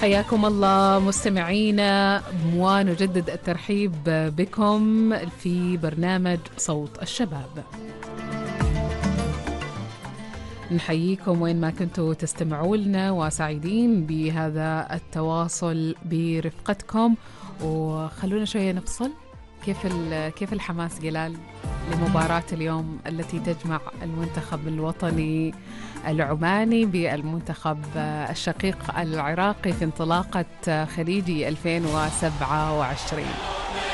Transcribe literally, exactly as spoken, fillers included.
حياكم الله مستمعينا، ونجدد الترحيب بكم في برنامج صوت الشباب. نحييكم وين ما كنتوا تستمعوا لنا، وسعيدين بهذا التواصل برفقتكم. وخلونا شوية نفصل. كيف كيف الحماس جلال لمباراة اليوم التي تجمع المنتخب الوطني العماني بالمنتخب الشقيق العراقي في انطلاقة خليجي ألفين وسبعة وعشرين؟